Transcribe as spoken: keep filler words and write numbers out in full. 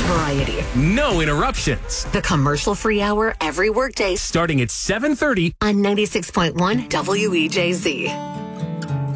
variety. No interruptions. The commercial-free hour every workday Starting at seven thirty on ninety-six point one W E J Z.